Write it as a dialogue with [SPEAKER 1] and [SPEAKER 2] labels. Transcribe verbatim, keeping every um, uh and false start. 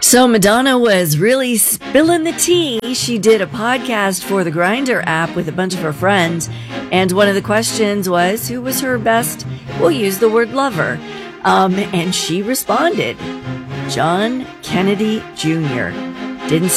[SPEAKER 1] So Madonna was really spilling the tea. She did a podcast for the Grindr app with a bunch of her friends, and one of the questions was, who was her best, we'll use the word lover, um, and she responded, John Kennedy Junior Didn't